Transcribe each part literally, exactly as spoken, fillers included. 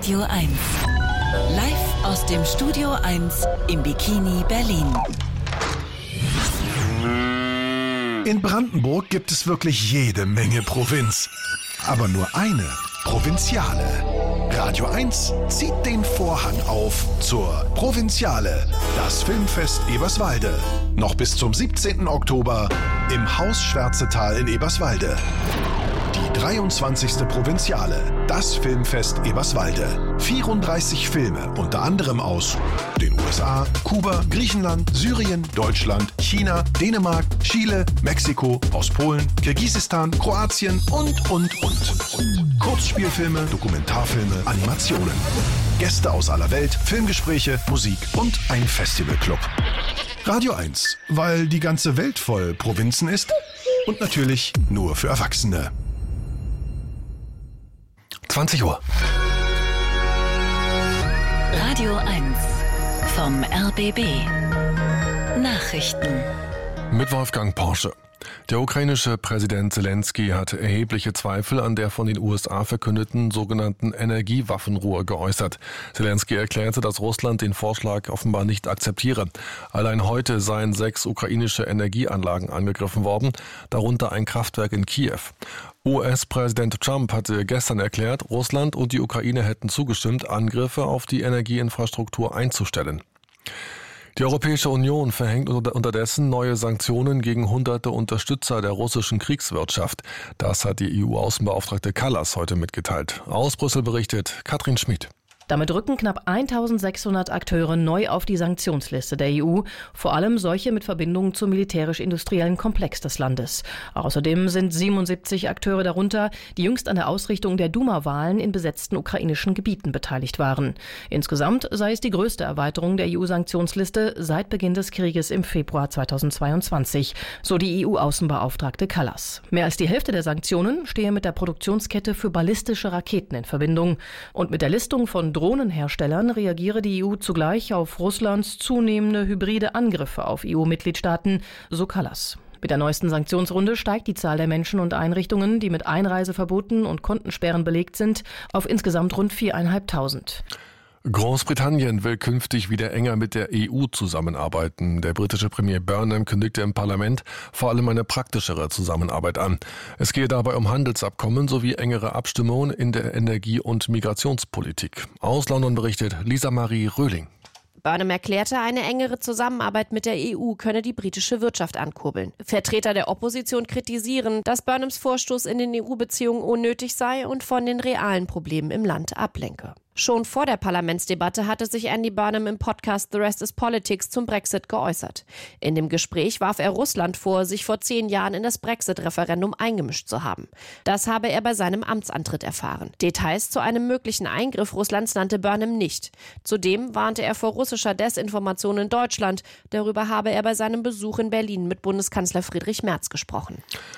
Radio eins. Live aus dem Studio eins im Bikini Berlin. In Brandenburg gibt es wirklich jede Menge Provinz. Aber nur eine Provinziale. Radio eins zieht den Vorhang auf zur Provinziale, das Filmfest Eberswalde. Noch bis zum siebzehnten Oktober im Haus Schwärzetal in Eberswalde. Die dreiundzwanzigste Provinziale, das Filmfest Eberswalde. vierunddreißig Filme, unter anderem aus den U S A, Kuba, Griechenland, Syrien, Deutschland, China, Dänemark, Chile, Mexiko, aus Polen, Kirgisistan, Kroatien und, und, und. und. Kurzspielfilme, Dokumentarfilme, Animationen. Gäste aus aller Welt, Filmgespräche, Musik und ein Festivalclub. Radio eins, weil die ganze Welt voll Provinzen ist und natürlich nur für Erwachsene. zwanzig Uhr. Radio eins vom R B B. Nachrichten. Mit Wolfgang Porsche. Der ukrainische Präsident Zelensky hat erhebliche Zweifel an der von den U S A verkündeten sogenannten Energiewaffenruhe geäußert. Zelensky erklärte, dass Russland den Vorschlag offenbar nicht akzeptiere. Allein heute seien sechs ukrainische Energieanlagen angegriffen worden, darunter ein Kraftwerk in Kiew. U S-Präsident Trump hatte gestern erklärt, Russland und die Ukraine hätten zugestimmt, Angriffe auf die Energieinfrastruktur einzustellen. Die Europäische Union verhängt unterdessen neue Sanktionen gegen hunderte Unterstützer der russischen Kriegswirtschaft. Das hat die E U-Außenbeauftragte Kallas heute mitgeteilt. Aus Brüssel berichtet Katrin Schmid. Damit rücken knapp eintausendsechshundert Akteure neu auf die Sanktionsliste der E U, vor allem solche mit Verbindungen zum militärisch-industriellen Komplex des Landes. Außerdem sind siebenundsiebzig Akteure darunter, die jüngst an der Ausrichtung der Duma-Wahlen in besetzten ukrainischen Gebieten beteiligt waren. Insgesamt sei es die größte Erweiterung der E U-Sanktionsliste seit Beginn des Krieges im Februar zweitausendzweiundzwanzig, so die E U-Außenbeauftragte Kallas. Mehr als die Hälfte der Sanktionen stehe mit der Produktionskette für ballistische Raketen in Verbindung. Und mit der Listung von Drohnenherstellern reagiere die E U zugleich auf Russlands zunehmende hybride Angriffe auf E U-Mitgliedstaaten, so Kallas. Mit der neuesten Sanktionsrunde steigt die Zahl der Menschen und Einrichtungen, die mit Einreiseverboten und Kontensperren belegt sind, auf insgesamt rund viertausendfünfhundert. Großbritannien will künftig wieder enger mit der E U zusammenarbeiten. Der britische Premier Burnham kündigte im Parlament vor allem eine praktischere Zusammenarbeit an. Es gehe dabei um Handelsabkommen sowie engere Abstimmungen in der Energie- und Migrationspolitik. Aus London berichtet Lisa Marie Röhling. Burnham erklärte, eine engere Zusammenarbeit mit der E U könne die britische Wirtschaft ankurbeln. Vertreter der Opposition kritisieren, dass Burnhams Vorstoß in den E U-Beziehungen unnötig sei und von den realen Problemen im Land ablenke. Schon vor der Parlamentsdebatte hatte sich Andy Burnham im Podcast The Rest is Politics zum Brexit geäußert. In dem Gespräch warf er Russland vor, sich vor zehn Jahren in das Brexit-Referendum eingemischt zu haben. Das habe er bei seinem Amtsantritt erfahren. Details zu einem möglichen Eingriff Russlands nannte Burnham nicht. Zudem warnte er vor russischer Desinformation in Deutschland. Darüber habe er bei seinem Besuch in Berlin mit Bundeskanzler Friedrich Merz gesprochen.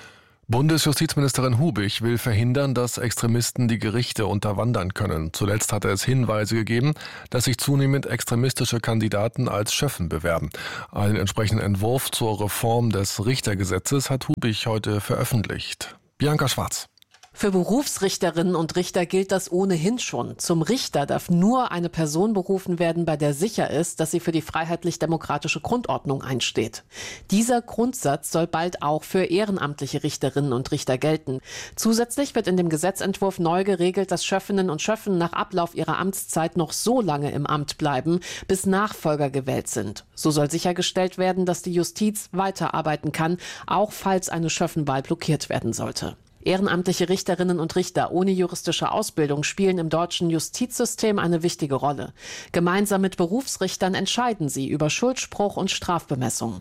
Bundesjustizministerin Hubig will verhindern, dass Extremisten die Gerichte unterwandern können. Zuletzt hatte es Hinweise gegeben, dass sich zunehmend extremistische Kandidaten als Schöffen bewerben. Einen entsprechenden Entwurf zur Reform des Richtergesetzes hat Hubig heute veröffentlicht. Bianca Schwarz. Für Berufsrichterinnen und Richter gilt das ohnehin schon. Zum Richter darf nur eine Person berufen werden, bei der sicher ist, dass sie für die freiheitlich-demokratische Grundordnung einsteht. Dieser Grundsatz soll bald auch für ehrenamtliche Richterinnen und Richter gelten. Zusätzlich wird in dem Gesetzentwurf neu geregelt, dass Schöffinnen und Schöffen nach Ablauf ihrer Amtszeit noch so lange im Amt bleiben, bis Nachfolger gewählt sind. So soll sichergestellt werden, dass die Justiz weiterarbeiten kann, auch falls eine Schöffenwahl blockiert werden sollte. Ehrenamtliche Richterinnen und Richter ohne juristische Ausbildung spielen im deutschen Justizsystem eine wichtige Rolle. Gemeinsam mit Berufsrichtern entscheiden sie über Schuldspruch und Strafbemessung.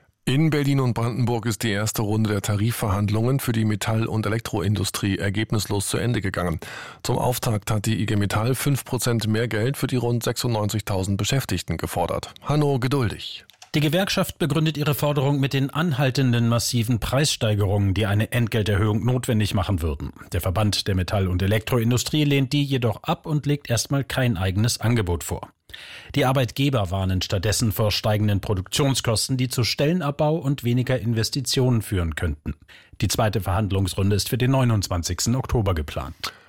In Berlin und Brandenburg ist die erste Runde der Tarifverhandlungen für die Metall- und Elektroindustrie ergebnislos zu Ende gegangen. Zum Auftakt hat die I G Metall fünf Prozent mehr Geld für die rund sechsundneunzigtausend Beschäftigten gefordert. Hanno Geduldig. Die Gewerkschaft begründet ihre Forderung mit den anhaltenden massiven Preissteigerungen, die eine Entgelterhöhung notwendig machen würden. Der Verband der Metall- und Elektroindustrie lehnt die jedoch ab und legt erstmal kein eigenes Angebot vor. Die Arbeitgeber warnen stattdessen vor steigenden Produktionskosten, die zu Stellenabbau und weniger Investitionen führen könnten. Die zweite Verhandlungsrunde ist für den neunundzwanzigsten Oktober geplant.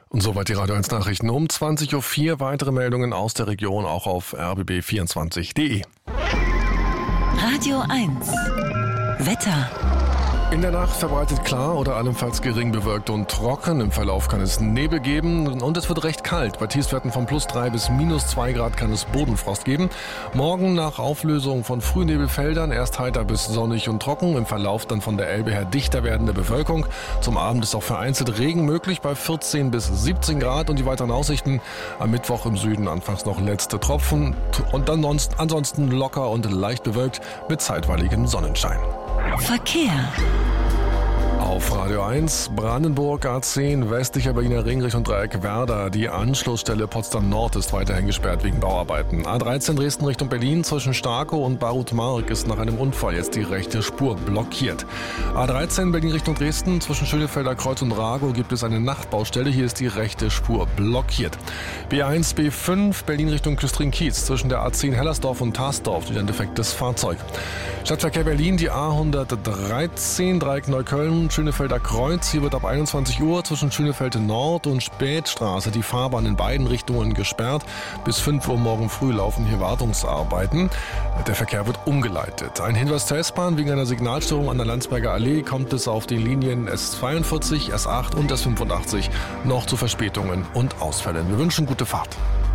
Und soweit die Radio eins Nachrichten um zwanzig Uhr vier. Weitere Meldungen aus der Region auch auf r b b vierundzwanzig punkt de. Radio eins Wetter. In der Nacht verbreitet klar oder allenfalls gering bewölkt und trocken. Im Verlauf kann es Nebel geben und es wird recht kalt. Bei Tiefstwerten von plus drei bis minus zwei Grad kann es Bodenfrost geben. Morgen nach Auflösung von Frühnebelfeldern erst heiter bis sonnig und trocken. Im Verlauf dann von der Elbe her dichter werdende Bewölkung. Zum Abend ist auch vereinzelt Regen möglich bei vierzehn bis siebzehn Grad. Und die weiteren Aussichten: am Mittwoch im Süden anfangs noch letzte Tropfen und dann ansonsten locker und leicht bewölkt mit zeitweiligem Sonnenschein. Verkehr. Auf Radio eins, Brandenburg A zehn, westlicher Berliner Ring Richtung Dreieck Werder. Die Anschlussstelle Potsdam Nord ist weiterhin gesperrt wegen Bauarbeiten. A dreizehn Dresden Richtung Berlin zwischen Starkow und Barut-Mark ist nach einem Unfall jetzt die rechte Spur blockiert. A dreizehn Berlin Richtung Dresden zwischen Schönefelder Kreuz und Ragow gibt es eine Nachtbaustelle. Hier ist die rechte Spur blockiert. B eins, B fünf Berlin Richtung Küstrin-Kiez zwischen der A zehn Hellersdorf und Tarsdorf steht ein defektes Fahrzeug. Stadtverkehr Berlin, die A hundertdreizehn Dreieck Neukölln Schönefelder Kreuz. Hier wird ab einundzwanzig Uhr zwischen Schönefeld Nord und Spätstraße die Fahrbahn in beiden Richtungen gesperrt. Bis fünf Uhr morgen früh laufen hier Wartungsarbeiten. Der Verkehr wird umgeleitet. Ein Hinweis zur S-Bahn: wegen einer Signalstörung an der Landsberger Allee kommt es auf den Linien S zweiundvierzig, S acht und S fünfundachtzig noch zu Verspätungen und Ausfällen. Wir wünschen gute Fahrt.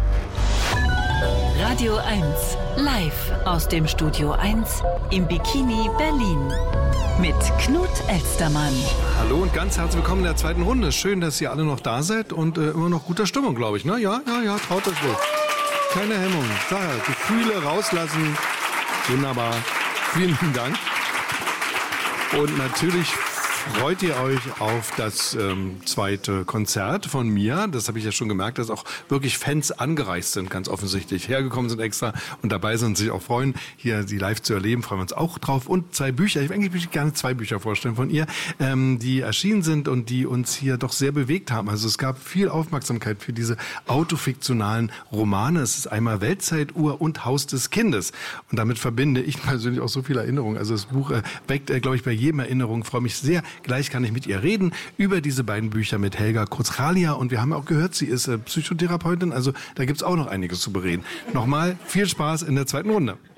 Radio eins live aus dem Studio eins im Bikini Berlin mit Knut Elstermann. Hallo und ganz herzlich willkommen in der zweiten Runde. Schön, dass ihr alle noch da seid und äh, immer noch guter Stimmung, glaube ich. Ne? Ja, ja, ja, traut euch wohl. Keine Hemmung. Daher, Gefühle rauslassen. Wunderbar. Vielen lieben Dank. Und natürlich freut ihr euch auf das ähm, zweite Konzert von mir. Das habe ich ja schon gemerkt, dass auch wirklich Fans angereist sind, ganz offensichtlich. Hergekommen sind extra und dabei sind, sich auch freuen, hier sie live zu erleben. Freuen wir uns auch drauf. Und zwei Bücher, ich eigentlich möchte gerne zwei Bücher vorstellen von ihr, ähm, die erschienen sind und die uns hier doch sehr bewegt haben. Also es gab viel Aufmerksamkeit für diese autofiktionalen Romane. Es ist einmal Weltzeituhr und Haus des Kindes. Und damit verbinde ich persönlich auch so viele Erinnerungen. Also das Buch äh, weckt, äh, glaube ich, bei jedem Erinnerung. Ich freue mich sehr. Gleich kann ich mit ihr reden über diese beiden Bücher mit Helga Kurzchalia. Und wir haben auch gehört, sie ist äh, Psychotherapeutin. Also da gibt's auch noch einiges zu bereden. Nochmal viel Spaß in der zweiten Runde.